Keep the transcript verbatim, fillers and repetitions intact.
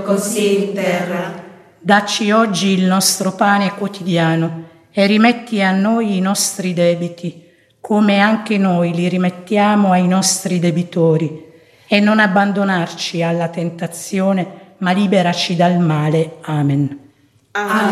così in terra. Dacci oggi il nostro pane quotidiano e rimetti a noi i nostri debiti, come anche noi li rimettiamo ai nostri debitori, e non abbandonarci alla tentazione, ma liberaci dal male. Amen. Amen.